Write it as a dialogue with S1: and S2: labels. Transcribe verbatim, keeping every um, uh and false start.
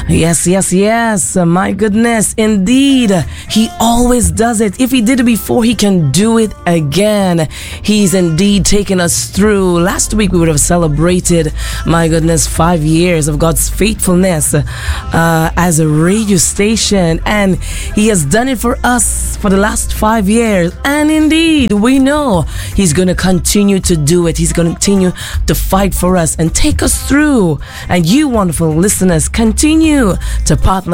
S1: Yes, yes, yes. Uh, My goodness, indeed. He always does it. If he did it before, he can do it again. He's indeed taken us through. Last week, we would have celebrated, my goodness, five years of God's faithfulness uh, as a radio station. And he has done it for us for the last five years. And indeed, we know he's going to continue to do it. He's going to continue to fight for us and take us through. And you, wonderful listeners, continue to partner